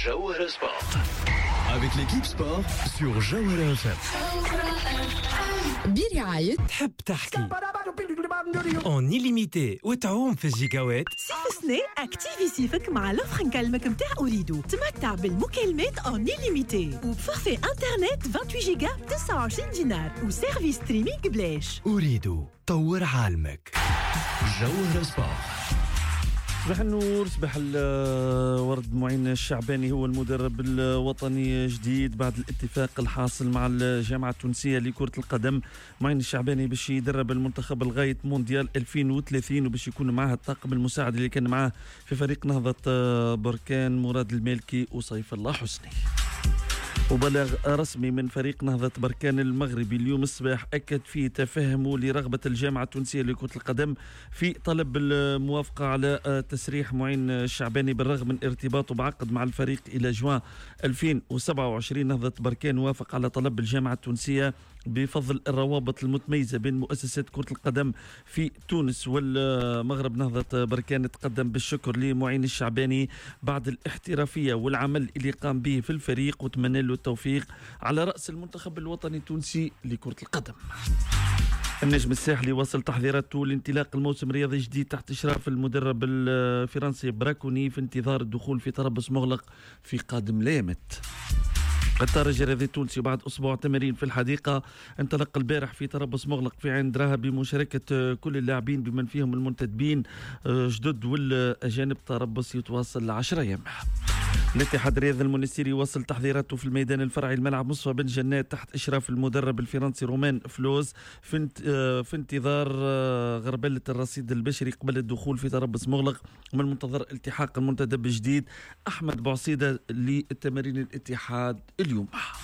Jawhara Sport. Avec l'équipe sport sur Jawhara FM. برعاية تحب تحكي اون illimité وتعوم في الجيجاوات. صيف سنة اكتيفي صيفك مع لوفر نكلمك متاع أوريدو. تمتع بالمكالمات اون illimité وبفورفي انترنت 28 جيجا ب 29 دينار وسيرفيس ستريمينغ بلاش. أريد طور عالمك. جوهرة سبورت. صباح النور، صباح الورد. معين الشعباني هو المدرب الوطني جديد بعد الاتفاق الحاصل مع الجامعة التونسية لكرة القدم. معين الشعباني باش يدرب المنتخب لغاية مونديال 2030 وباش يكون معاه الطاقم المساعد اللي كان معاه في فريق نهضة بركان مراد المالكي وصيف الله حسني. وبلاغ رسمي من فريق نهضة بركان المغربي اليوم الصباح أكد فيه تفهمه لرغبة الجامعة التونسية لكرة القدم في طلب الموافقة على تسريح معين الشعباني بالرغم من ارتباطه بعقد مع الفريق إلى جوان 2027. نهضة بركان وافق على طلب الجامعة التونسية بفضل الروابط المتميزة بين مؤسسات كرة القدم في تونس والمغرب. نهضة بركان تقدم بالشكر لمعين الشعباني بعد الاحترافية والعمل اللي قام به في الفريق وتمنى له التوفيق على رأس المنتخب الوطني التونسي لكرة القدم. النجم الساحلي وصل تحضيراته لانطلاق الموسم الرياضي الجديد تحت إشراف المدرب الفرنسي براكوني في انتظار الدخول في تربص مغلق في قادم الايامات. الترجي الرياضي التونسي بعد أسبوع تمارين في الحديقة انطلق البارح في تربص مغلق في عين دراها بمشاركة كل اللاعبين بمن فيهم المنتدبين جدد والأجانب. تربص يتواصل 10 أيام. الاتحاد الرياضي المونستيري وصل تحضيراته في الميدان الفرعي الملعب مصطفى بن جنات تحت إشراف المدرب الفرنسي رومان فلوز في انتظار غربلة الرصيد البشري قبل الدخول في تربص مغلق. ومن المنتظر التحاق المنتدب الجديد أحمد بوعصيدة للتمارين الاتحاد اليوم.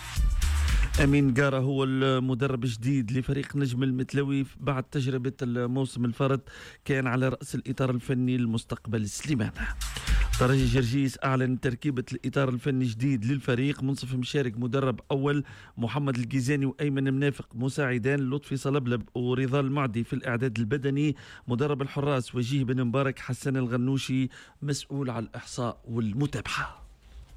أمين قارة هو المدرب الجديد لفريق نجم المتلوي بعد تجربة الموسم الفرد كان على رأس الإطار الفني المستقبل سليمان. ترجي جرجيس أعلن تركيبة الإطار الفني الجديد للفريق. منصف مشارك مدرب أول، محمد الجيزاني وأيمن منافق مساعدان، لطفي صلبلب ورضا المعدي في الإعداد البدني، مدرب الحراس وجيه بن مبارك، حسن الغنوشي مسؤول على الإحصاء والمتابعة.